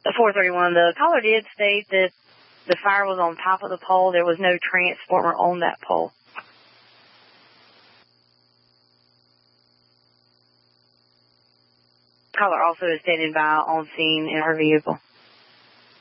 The 431, the caller did state that the fire was on top of the pole. There was no transformer on that pole. Caller also is standing by on scene in her vehicle.